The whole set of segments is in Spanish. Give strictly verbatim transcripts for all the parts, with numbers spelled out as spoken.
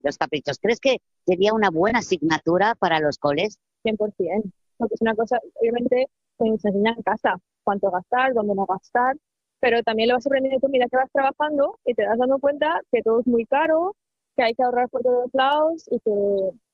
los caprichos. ¿Crees que sería una buena asignatura para los coles? cien por ciento, porque es una cosa, obviamente, que se enseña en casa, cuánto gastar, dónde no gastar, pero también lo vas aprendiendo tú, mira que vas trabajando y te das dando cuenta que todo es muy caro, que hay que ahorrar por todos lados y que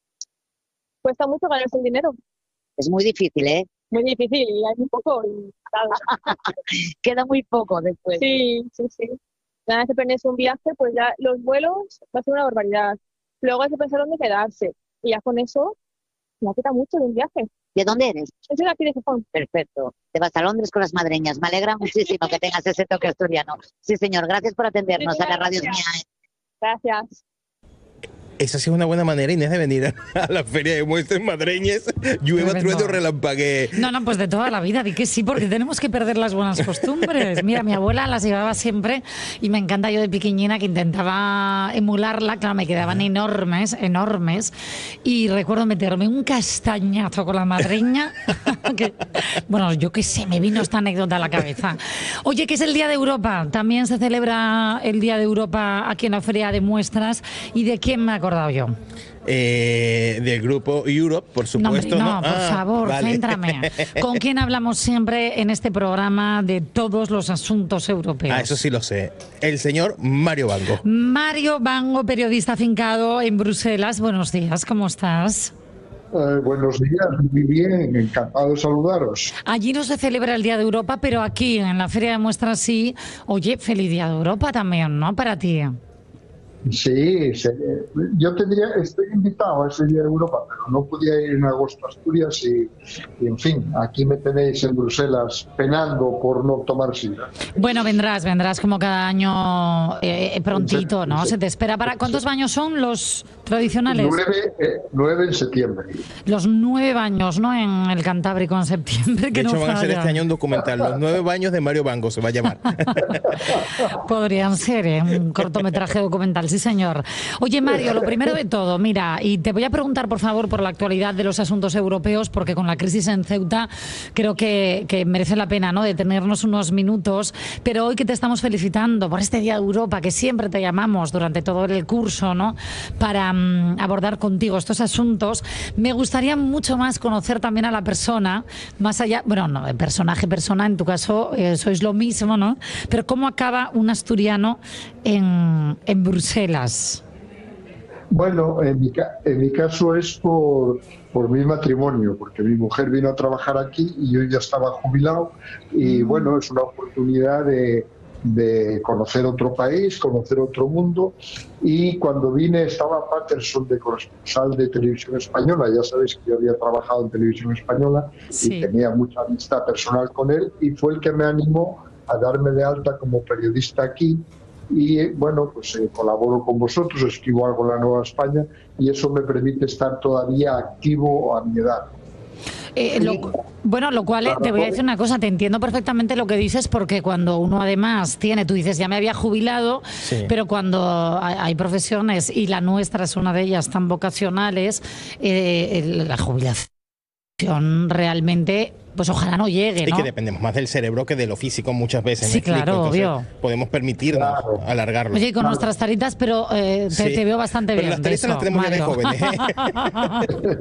cuesta mucho ganarse el dinero. Es muy difícil, ¿eh? Muy difícil, y hay muy poco y nada. Queda muy poco después. Sí, sí, sí. Una vez que planeas un viaje, pues ya los vuelos va a ser una barbaridad. Luego hay que pensar dónde quedarse. Y ya con eso, me quita mucho de un viaje. ¿De dónde eres? Yo soy de aquí de Gijón. Perfecto. Te vas a Londres con las madreñas. Me alegra muchísimo que tengas ese toque asturiano. Sí, señor. Gracias por atendernos Sí, a la radio mía. Gracias. Esa sí es una buena manera, Inés, de venir a la feria de muestras madreñas. Llueva, trueno, relampaguee. No, no, pues de toda la vida, di que sí, porque tenemos que perder las buenas costumbres. Mira, mi abuela las llevaba siempre y me encanta, yo de pequeñina que intentaba emularla, claro, me quedaban enormes, enormes, y recuerdo meterme un castañazo con la madreña, que, bueno, yo qué sé, me vino esta anécdota a la cabeza. Oye, ¿qué es el Día de Europa? También se celebra el Día de Europa aquí en la feria de muestras. ¿Y de quién me acuerdo? Acordado yo. Eh, del grupo Europe, por supuesto. No, No, no por ah, favor, vale. céntrame. ¿Con quién hablamos siempre en este programa de todos los asuntos europeos? Ah, eso sí lo sé. El señor Mario Bango. Mario Bango, periodista afincado en Bruselas. Buenos días, ¿cómo estás? Eh, buenos días, muy bien, encantado de saludaros. Allí no se celebra el Día de Europa, pero aquí en la Feria de Muestras sí. Oye, feliz Día de Europa también, ¿no? Para ti. Sí, sí, yo tendría, estoy invitado a ese Día de Europa, pero no podía ir en agosto a Asturias y, y en fin, aquí me tenéis en Bruselas penando por no tomar sidra. Bueno, vendrás, vendrás como cada año eh, prontito, ¿no? Se te espera para... ¿Cuántos baños son los tradicionales? Nueve, eh, nueve en septiembre. Los nueve baños, ¿no? En el Cantábrico en septiembre, que de hecho, no van a hacer falla. este año un documental, Los nueve baños de Mario Bango, se va a llamar. Podrían ser, ¿eh? Un cortometraje documental, sí señor. Oye Mario, lo primero de todo, mira, y te voy a preguntar por favor por la actualidad de los asuntos europeos, porque con la crisis en Ceuta creo que, que merece la pena, ¿no?, detenernos unos minutos, pero hoy que te estamos felicitando por este Día de Europa, que siempre te llamamos durante todo el curso, ¿no?, para um, abordar contigo estos asuntos, me gustaría mucho más conocer también a la persona, más allá, bueno, no, personaje, persona, en tu caso eh, sois lo mismo, ¿no?, pero cómo acaba un asturiano en, en Bruselas. Bueno, en mi, en mi caso es por, por mi matrimonio, porque mi mujer vino a trabajar aquí y yo ya estaba jubilado y mm. bueno, es una oportunidad de, de conocer otro país, conocer otro mundo, y cuando vine estaba Patterson de corresponsal de Televisión Española, ya sabéis que yo había trabajado en Televisión Española sí. y tenía mucha amistad personal con él, y fue el que me animó a darme de alta como periodista aquí. Y bueno, pues eh, colaboro con vosotros, escribo algo en La Nueva España y eso me permite estar todavía activo a mi edad. Eh, lo, bueno, lo cual, eh, te voy a decir una cosa, te entiendo perfectamente lo que dices, porque cuando uno además tiene, tú dices, ya me había jubilado, sí. pero cuando hay, hay profesiones, y la nuestra es una de ellas tan vocacionales, eh, el, la jubilación realmente... pues ojalá no llegue, ¿no? Y que dependemos más del cerebro que de lo físico muchas veces. Sí, claro, obvio. Podemos permitirnos claro. alargarlo. Oye, con claro. nuestras taritas, pero eh, te, sí. te veo bastante pero bien. Las taritas las tenemos Mario. Ya de jóvenes.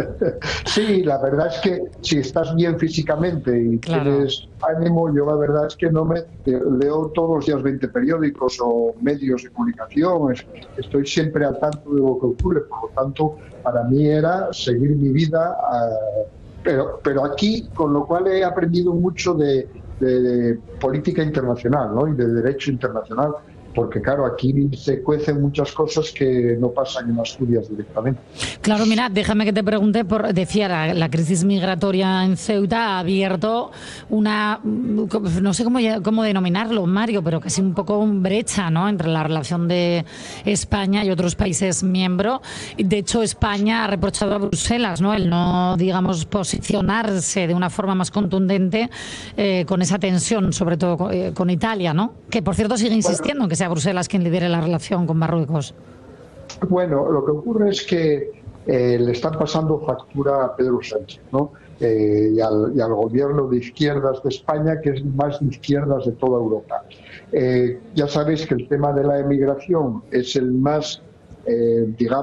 Sí, la verdad es que si estás bien físicamente y claro. tienes ánimo, yo la verdad es que no me leo todos los días veinte periódicos o medios de comunicación, estoy siempre al tanto de lo que ocurre, por lo tanto, para mí era seguir mi vida uh, Pero, pero aquí, con lo cual he aprendido mucho de, de, de política internacional, ¿no?, y de derecho internacional, porque claro, aquí se cuecen muchas cosas que no pasan en Asturias directamente. Claro, mira, déjame que te pregunte, por, decía, la, la crisis migratoria en Ceuta ha abierto una, no sé cómo, cómo denominarlo, Mario, pero casi un poco una brecha, ¿no?, entre la relación de España y otros países miembros. De hecho, España ha reprochado a Bruselas, ¿no?, el no, digamos, posicionarse de una forma más contundente eh, con esa tensión, sobre todo con, eh, con Italia, ¿no?, que por cierto sigue insistiendo en que sea Bruselas quien lidere la relación con Marruecos. Bueno, lo que ocurre es que eh, le están pasando factura a Pedro Sánchez, ¿no?, eh, y, al, y al gobierno de izquierdas de España, que es más de izquierdas de toda Europa. Eh, ya sabéis que el tema de la emigración es el más eh, digamos,